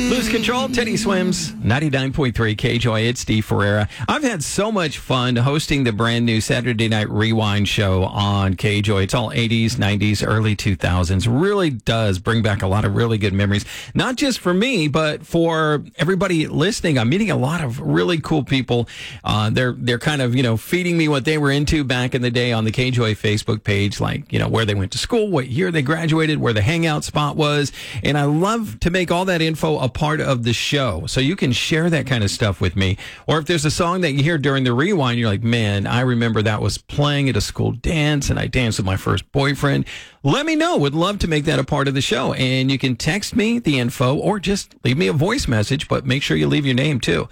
Lose Control, Teddy Swims, 99.3 KJOY. It's Steve Ferreira. I've had so much fun hosting the brand new Saturday Night Rewind show on KJOY. It's all 80s, 90s, early 2000s. Really does bring back a lot of really good memories. Not just for me, but for everybody listening. I'm meeting a lot of really cool people. They're kind of, feeding me what they were into back in the day on the KJOY Facebook page, like, where they went to school, what year they graduated, where the hangout spot was. And I love to make all that info a part of the show. So you can share that kind of stuff with me. Or if there's a song that you hear during the rewind, you're like, man, I remember that was playing at a school dance and I danced with my first boyfriend. Let me know. Would love to make that a part of the show. And you can text me the info or just leave me a voice message, but make sure you leave your name too.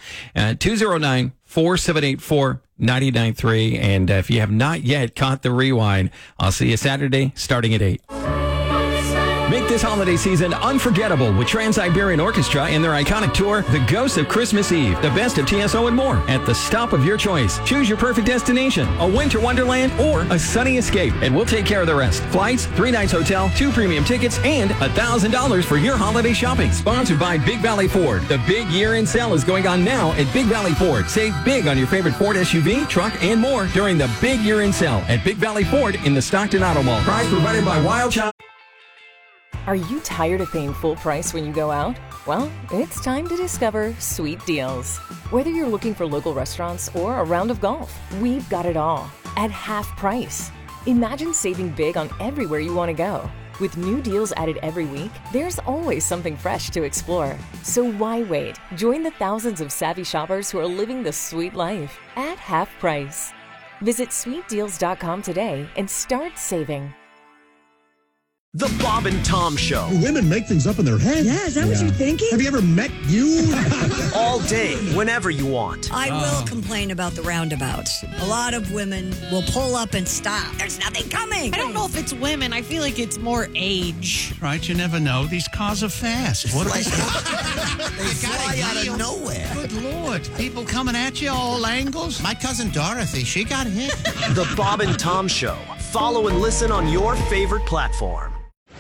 209-478-4993. And if you have not yet caught the rewind, I'll see you Saturday starting at 8. Make this holiday season unforgettable with Trans-Siberian Orchestra and their iconic tour, The Ghost of Christmas Eve, the best of TSO and more, at the stop of your choice. Choose your perfect destination, a winter wonderland or a sunny escape, and we'll take care of the rest. Flights, 3 nights hotel, 2 premium tickets, and $1,000 for your holiday shopping. Sponsored by Big Valley Ford. The big year-end sale is going on now at Big Valley Ford. Save big on your favorite Ford SUV, truck, and more during the big year-end sale at Big Valley Ford in the Stockton Auto Mall. Prize provided by Wild Child. Are you tired of paying full price when you go out? Well, it's time to discover Sweet Deals. Whether you're looking for local restaurants or a round of golf, we've got it all at half price. Imagine saving big on everywhere you want to go. With new deals added every week, there's always something fresh to explore. So why wait? Join the thousands of savvy shoppers who are living the sweet life at half price. Visit sweetdeals.com today and start saving. The Bob and Tom Show. Do women make things up in their head? Yeah, is that what you're thinking? Have you ever met you? All day, whenever you want. I will complain about the roundabouts. A lot of women will pull up and stop. There's nothing coming. I don't know if it's women. I feel like it's more age. Right, you never know. These cars are fast. What They fly out of nowhere. Good Lord. People coming at you all angles. My cousin Dorothy, she got hit. The Bob and Tom Show. Follow and listen on your favorite platform.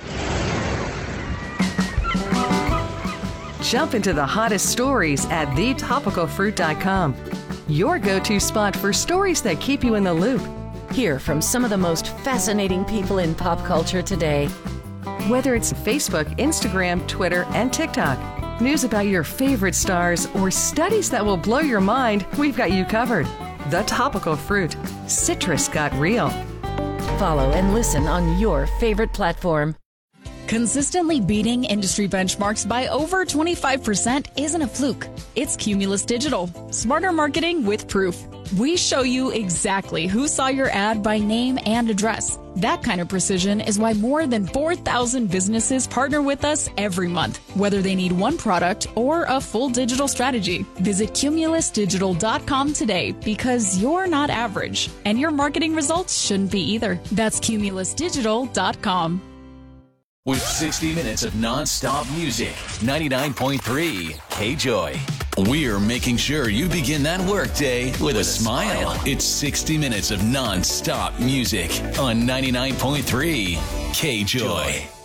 Jump into the hottest stories at thetopicalfruit.com. Your go-to spot for stories that keep you in the loop. Hear from some of the most fascinating people in pop culture today. Whether it's Facebook, Instagram, Twitter, and TikTok, news about your favorite stars, or studies that will blow your mind, we've got you covered. The Topical Fruit. Citrus got real. Follow and listen on your favorite platform. Consistently beating industry benchmarks by over 25% isn't a fluke. It's Cumulus Digital. Smarter marketing with proof. We show you exactly who saw your ad by name and address. That kind of precision is why more than 4,000 businesses partner with us every month, whether they need one product or a full digital strategy. Visit cumulusdigital.com today because you're not average, and your marketing results shouldn't be either. That's cumulusdigital.com. With 60 minutes of non-stop music, 99.3 KJOY. We're making sure you begin that workday with a smile. It's 60 minutes of non-stop music on 99.3 KJOY.